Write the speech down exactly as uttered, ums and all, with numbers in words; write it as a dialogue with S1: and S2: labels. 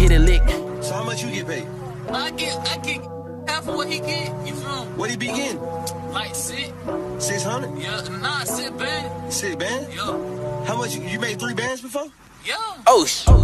S1: get it lick.
S2: So how much you get paid?
S3: I get, I get half of what he get. You feel me?
S2: What he be getting?
S3: Like six.
S2: Six hundred?
S3: Yeah, nah, six band.
S2: Six bands?
S3: Yeah.
S2: How much? You, you made three bands before?
S3: Yeah.
S1: Oh, sh.